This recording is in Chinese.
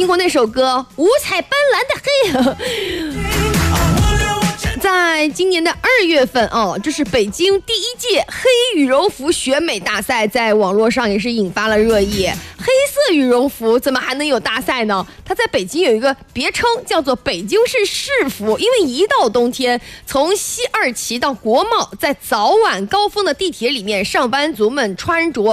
听过那首歌《五彩斑斓的黑》。在今年的2月份这是北京第1届黑羽绒服选美大赛，在网络上也是引发了热议。黑色羽绒服怎么还能有大赛呢？它在北京有一个别称，叫做北京市市服。因为一到冬天，从西二旗到国贸，在早晚高峰的地铁里面，上班族们穿着